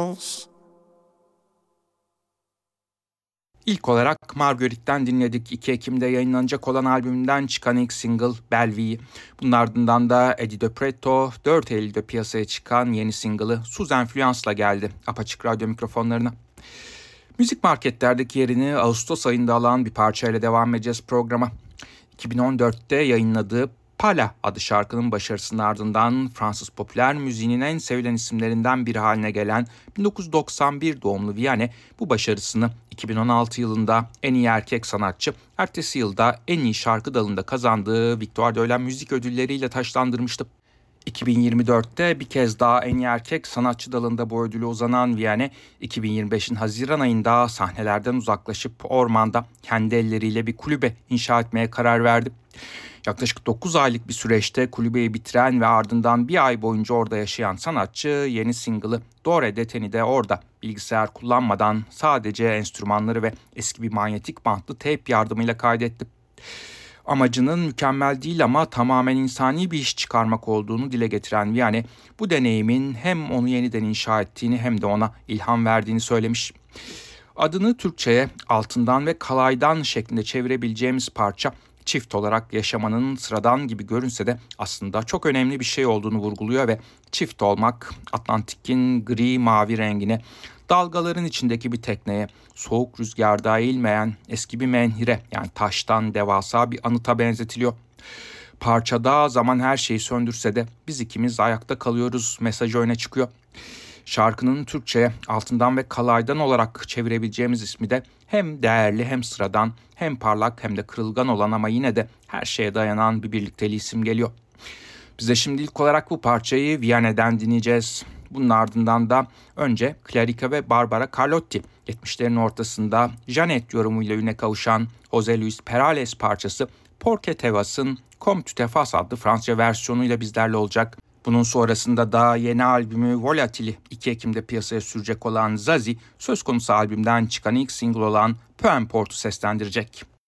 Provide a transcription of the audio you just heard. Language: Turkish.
France. İlk olarak Marguerite'den dinledik. 2 Ekim'de yayınlanacak olan albümünden çıkan ilk single Belle Vie. Bunun ardından da Eddie De Pretto 4 Eylül'de piyasaya çıkan yeni single'ı Sous Influence'la geldi Apaçık Radyo mikrofonlarına. Müzik marketlerdeki yerini Ağustos ayında alan bir parçayla devam edeceğiz programa. 2014'te yayınladığı Pala adlı şarkının başarısının ardından Fransız popüler müziğinin en sevilen isimlerinden biri haline gelen 1991 doğumlu Vianney bu başarısını 2016 yılında en iyi erkek sanatçı, ertesi yılda en iyi şarkı dalında kazandığı Victoire de Ölen müzik ödülleriyle taçlandırmıştı. 2024'te bir kez daha en iyi erkek sanatçı dalında bu ödülü uzanan Vianney, 2025'in Haziran ayında sahnelerden uzaklaşıp ormanda kendi elleriyle bir kulübe inşa etmeye karar verdi. Yaklaşık 9 aylık bir süreçte kulübeyi bitiren ve ardından bir ay boyunca orada yaşayan sanatçı yeni single'ı Dore Deteni'de orada bilgisayar kullanmadan sadece enstrümanları ve eski bir manyetik bantlı teyp yardımıyla kaydetti. Amacının mükemmel değil ama tamamen insani bir iş çıkarmak olduğunu dile getiren Vianney, bu deneyimin hem onu yeniden inşa ettiğini hem de ona ilham verdiğini söylemiş. Adını Türkçe'ye altından ve kalaydan şeklinde çevirebileceğimiz parça, çift olarak yaşamanın sıradan gibi görünse de aslında çok önemli bir şey olduğunu vurguluyor ve çift olmak Atlantik'in gri mavi rengine, dalgaların içindeki bir tekneye, soğuk rüzgarda eğilmeyen eski bir menhire yani taştan devasa bir anıta benzetiliyor. Parçada zaman her şeyi söndürse de biz ikimiz ayakta kalıyoruz mesajı öne çıkıyor. Şarkının Türkçe'ye altından ve kalaydan olarak çevirebileceğimiz ismi de hem değerli hem sıradan hem parlak hem de kırılgan olan ama yine de her şeye dayanan bir birlikteliği isim geliyor. Bize şimdi ilk olarak bu parçayı Vianney'den dinleyeceğiz. Bunun ardından da önce Clarica ve Barbara Carlotti 70'lerin ortasında Janet yorumuyla üne kavuşan José Luis Perales parçası Porque Te Vas'ın Comme Tu Te Fas adlı Fransızca versiyonuyla bizlerle olacak. Bunun sonrasında da yeni albümü Volatil'i 2 Ekim'de piyasaya sürecek olan Zazie, söz konusu albümden çıkan ilk single olan Peu Importe'u seslendirecek.